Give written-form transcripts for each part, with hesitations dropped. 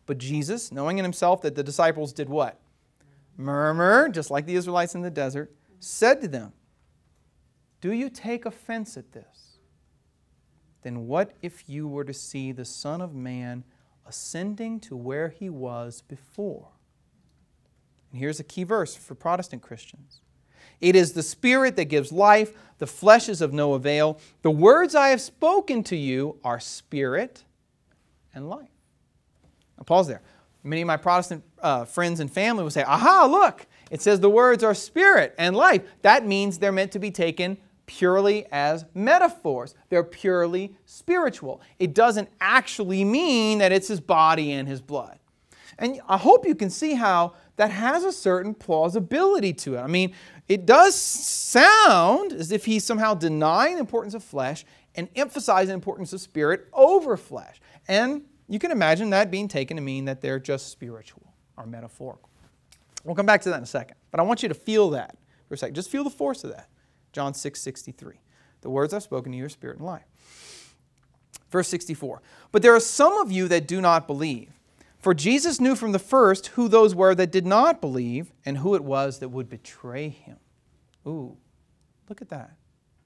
But Jesus, knowing in himself that the disciples did what? Murmur, just like the Israelites in the desert, said to them, "Do you take offense at this? Then what if you were to see the Son of Man ascending to where he was before?" And here's a key verse for Protestant Christians. "It is the Spirit that gives life. The flesh is of no avail. The words I have spoken to you are spirit and life." Now pause there. Many of my Protestant friends and family will say, "Aha, look, it says the words are spirit and life." That means they're meant to be taken purely as metaphors. They're purely spiritual. It doesn't actually mean that it's his body and his blood. And I hope you can see how that has a certain plausibility to it. I mean, it does sound as if he's somehow denying the importance of flesh and emphasizing the importance of spirit over flesh. And you can imagine that being taken to mean that they're just spiritual or metaphorical. We'll come back to that in a second. But I want you to feel that for a second. Just feel the force of that. John 6:63. "The words I've spoken to you are spirit and life." Verse 64. "But there are some of you that do not believe. For Jesus knew from the first who those were that did not believe and who it was that would betray him." Ooh, look at that.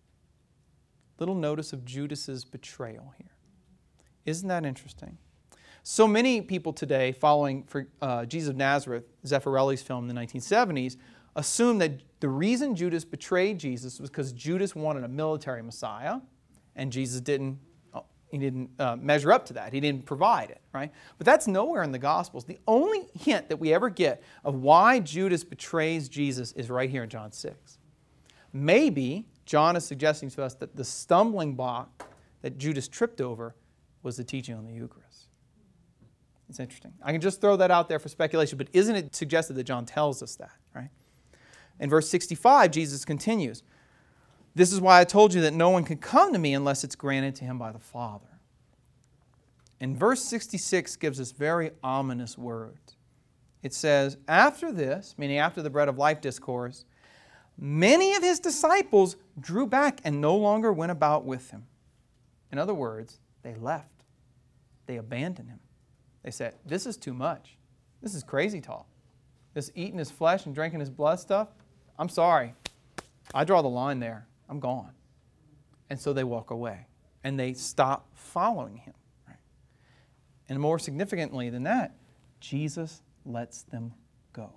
Little notice of Judas's betrayal here. Isn't that interesting? So many people today following for Jesus of Nazareth, Zeffirelli's film in the 1970s, assume that the reason Judas betrayed Jesus was because Judas wanted a military Messiah and Jesus didn't measure up to that. He didn't provide it, right? But that's nowhere in the Gospels. The only hint that we ever get of why Judas betrays Jesus is right here in John 6. Maybe John is suggesting to us that the stumbling block that Judas tripped over was the teaching on the Eucharist. It's interesting. I can just throw that out there for speculation, but isn't it suggested that John tells us that, right? In verse 65, Jesus continues, "This is why I told you that no one can come to me unless it's granted to him by the Father." And verse 66 gives us very ominous words. It says, "After this," meaning after the bread of life discourse, "many of his disciples drew back and no longer went about with him." In other words, they left. They abandoned him. They said, "This is too much. This is crazy talk. This eating his flesh and drinking his blood stuff, I'm sorry. I draw the line there. I'm gone." And so they walk away and they stop following him. Right? And more significantly than that, Jesus lets them go.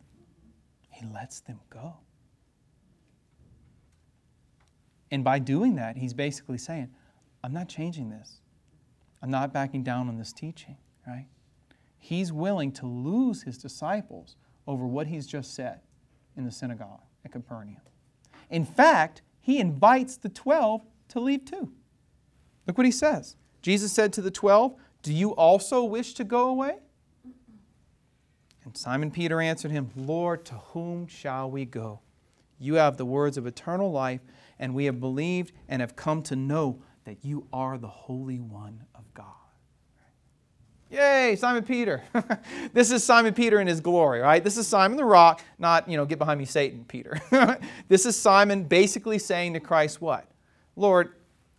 He lets them go. And by doing that, he's basically saying, I'm not changing this. I'm not backing down on this teaching. Right? He's willing to lose his disciples over what he's just said in the synagogue at Capernaum. In fact, he invites the 12 to leave too. Look what he says. Jesus said to the 12, "Do you also wish to go away?" And Simon Peter answered him, "Lord, to whom shall we go? You have the words of eternal life, and we have believed and have come to know that you are the Holy One of God." Yay, Simon Peter. This is Simon Peter in his glory, right? This is Simon the Rock, not, get behind me, Satan, Peter. This is Simon basically saying to Christ what? "Lord,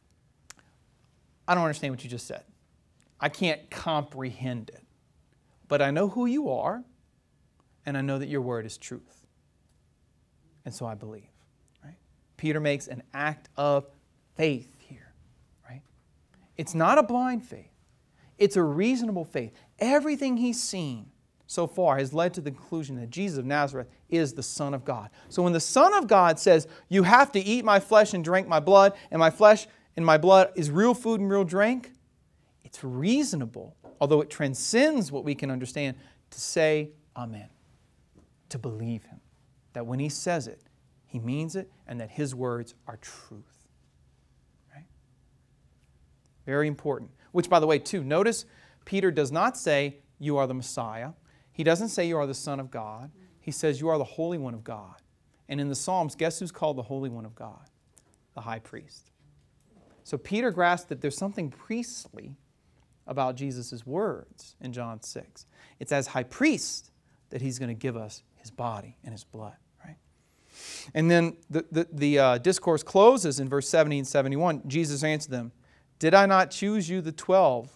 I don't understand what you just said. I can't comprehend it. But I know who you are, and I know that your word is truth. And so I believe." Right? Peter makes an act of faith here. Right? It's not a blind faith. It's a reasonable faith. Everything he's seen so far has led to the conclusion that Jesus of Nazareth is the Son of God. So when the Son of God says, "You have to eat my flesh and drink my blood, and my flesh and my blood is real food and real drink," it's reasonable, although it transcends what we can understand, to say amen, to believe him, that when he says it, he means it, and that his words are truth. Right? Very important. Which, by the way, too, notice Peter does not say, "You are the Messiah." He doesn't say, "You are the Son of God." He says, "You are the Holy One of God." And in the Psalms, guess who's called the Holy One of God? The high priest. So Peter grasped that there's something priestly about Jesus' words in John 6. It's as high priest that he's going to give us his body and his blood. Right? And then the discourse closes in verse 70 and 71. Jesus answered them, "Did I not choose you the 12,